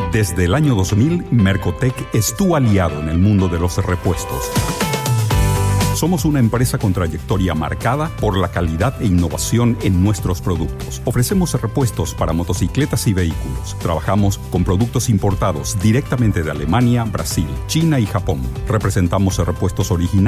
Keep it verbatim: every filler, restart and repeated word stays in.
Desde el año dos mil, Mercotec es tu aliado en el mundo de los repuestos. Somos una empresa con trayectoria marcada por la calidad e innovación en nuestros productos. Ofrecemos repuestos para motocicletas y vehículos. Trabajamos con productos importados directamente de Alemania, Brasil, China y Japón. Representamos repuestos originales